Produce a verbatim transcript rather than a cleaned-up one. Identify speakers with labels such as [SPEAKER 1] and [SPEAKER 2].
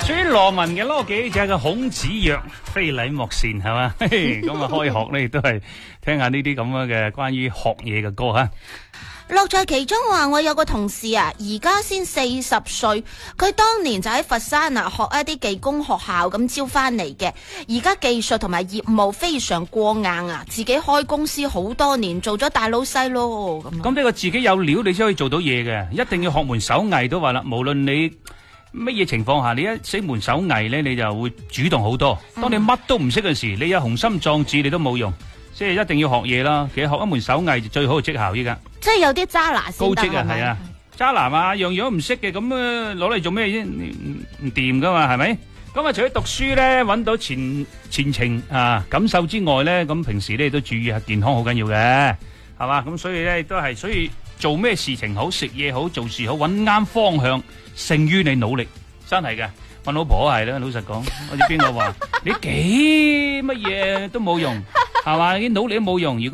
[SPEAKER 1] 至於羅文嘅攞幾隻嘅孔子曰：非禮莫善，係嘛？咁啊，開學咧亦都係聽下呢啲咁樣嘅關於學嘢嘅歌吓。
[SPEAKER 2] 樂在其中話，我有個同事啊，而家先四十歲，佢當年就喺佛山啊學一啲技工學校咁招翻嚟嘅，而家技術同埋業務非常過硬啊，自己開公司好多年，做咗大老細咯。咁
[SPEAKER 1] 咁呢個自己有料，你先可以做到嘢嘅，一定要學門手藝都話啦。無論你乜嘢情況下，你一識門手藝咧，你就會主動好多。當你乜都唔識嘅時，你有雄心壯志，你都冇用。即係一定要學嘢啦。其實學一門手藝就最好嘅績效依家。
[SPEAKER 2] 即係有啲渣拿先得，
[SPEAKER 1] 高職啊，係啊，渣男啊，樣樣唔識嘅，咁啊攞嚟做咩啫？唔掂噶嘛，係咪？咁啊，除咗讀書咧，搵到前前程啊感受之外咧，咁平時咧都注意下健康，好緊要嘅，係嘛？咁所以咧都係，所以做咩事情好，食嘢好，做事好，搵啱方向，勝於你努力，真係嘅。搵老婆係啦，老實講，好似邊個話你幾乜嘢都冇用，係嘛？你努力都冇用。如果